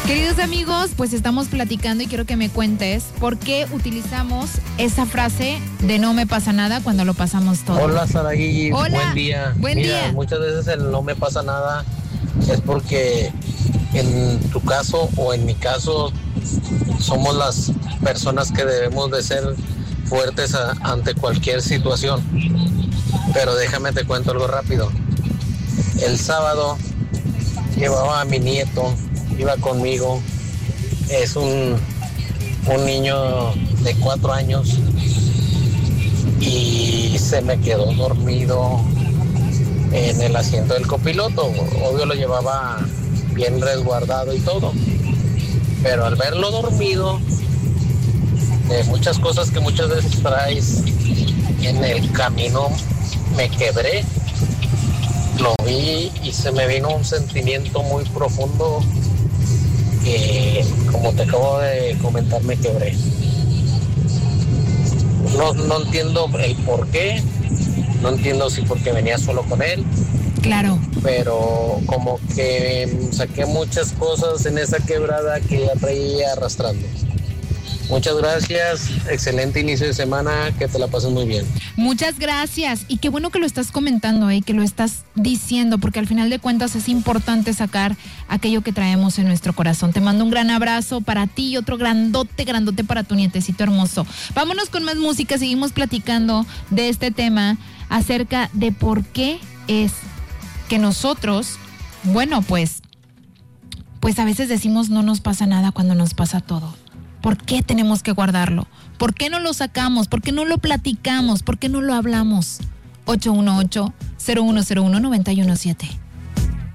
Queridos amigos, pues estamos platicando y quiero que me cuentes por qué utilizamos esa frase de no me pasa nada cuando lo pasamos todo. Hola, Saraí. Hola. Buen día. Buen día. Muchas veces el no me pasa nada es porque en tu caso o en mi caso somos las personas que debemos de ser fuertes ante cualquier situación. Pero déjame te cuento algo rápido. El sábado llevaba a mi nieto, iba conmigo, es un niño de 4 años y se me quedó dormido en el asiento del copiloto. Obvio lo llevaba bien resguardado y todo, pero al verlo dormido, de muchas cosas que muchas veces traes en el camino, me quebré. Lo vi y se me vino un sentimiento muy profundo que, como te acabo de comentar, me quebré. No entiendo el por qué, no entiendo si porque venía solo con él. Claro. Pero como que saqué muchas cosas en esa quebrada que ya traía arrastrando. Muchas gracias, excelente inicio de semana, que te la pases muy bien. Muchas gracias y qué bueno que lo estás comentando y que lo estás diciendo, porque al final de cuentas es importante sacar aquello que traemos en nuestro corazón. Te mando un gran abrazo para ti y otro grandote para tu nietecito hermoso. Vámonos con más música, seguimos platicando de este tema acerca de por qué es que nosotros, bueno, pues a veces decimos no nos pasa nada cuando nos pasa todo. ¿Por qué tenemos que guardarlo? ¿Por qué no lo sacamos? ¿Por qué no lo platicamos? ¿Por qué no lo hablamos? 818-0101-917